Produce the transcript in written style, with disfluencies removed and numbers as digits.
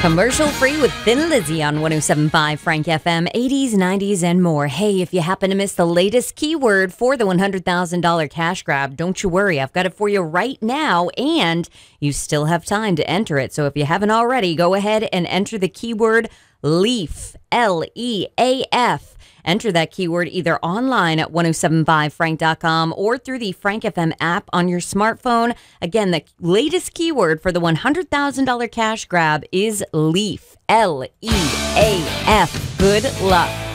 Commercial free with Thin Lizzy on 107.5 Frank FM, 80s, 90s, and more. Hey, if you happen to miss the latest keyword for the $100,000 cash grab, don't you worry. I've got it for you right now, and you still have time to enter it. So if you haven't already, go ahead and enter the keyword LEAF, L-E-A-F. Enter that keyword either online at 1075frank.com or through the Frank FM app on your smartphone. Again, the latest keyword for the $100,000 cash grab is LEAF, L-E-A-F. Good luck.